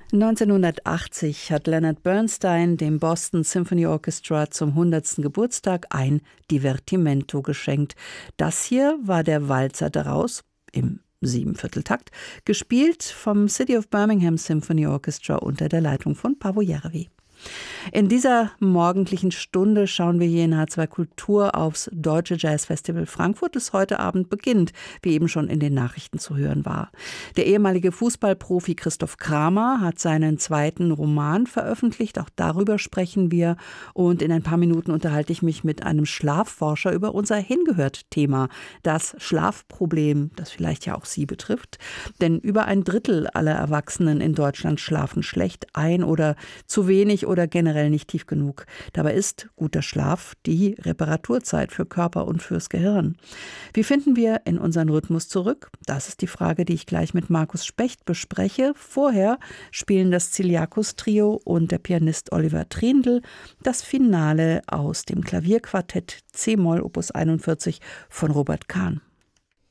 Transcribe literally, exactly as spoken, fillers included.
neunzehnhundertachtzig hat Leonard Bernstein dem Boston Symphony Orchestra zum hundertsten Geburtstag ein Divertimento geschenkt. Das hier war der Walzer daraus, im Siebenvierteltakt, gespielt vom City of Birmingham Symphony Orchestra unter der Leitung von Paavo Järvi. In dieser morgendlichen Stunde schauen wir hier in H zwei Kultur aufs Deutsche Jazzfestival Frankfurt, das heute Abend beginnt, wie eben schon in den Nachrichten zu hören war. Der ehemalige Fußballprofi Christoph Kramer hat seinen zweiten Roman veröffentlicht, auch darüber sprechen wir. Und in ein paar Minuten unterhalte ich mich mit einem Schlafforscher über unser Hingehört-Thema, das Schlafproblem, das vielleicht ja auch Sie betrifft. Denn über ein Drittel aller Erwachsenen in Deutschland schlafen schlecht ein oder zu wenig oder generell nicht tief genug. Dabei ist guter Schlaf die Reparaturzeit für Körper und fürs Gehirn. Wie finden wir in unseren Rhythmus zurück? Das ist die Frage, die ich gleich mit Markus Specht bespreche. Vorher spielen das Ziliakus-Trio und der Pianist Oliver Trindl das Finale aus dem Klavierquartett C-Moll Opus einundvierzig von Robert Kahn.